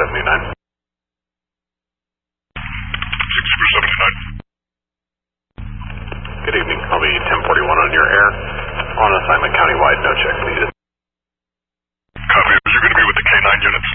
79. 6479. Good evening. I'll be 1041 on your air. On assignment countywide, no check needed. Copy. You're going to be with the K9 units.